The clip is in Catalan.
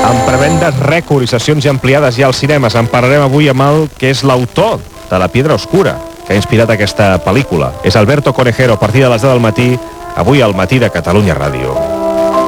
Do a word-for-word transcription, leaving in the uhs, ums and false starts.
Amb prebendes rècord i sessions ja ampliades ja als cinemes. En parlarem avui amb el que és l'autor de La Piedra Oscura, que ha inspirat aquesta pel·lícula. És Alberto Conejero, a partir de les deu del matí, avui al Matí de Catalunya Ràdio.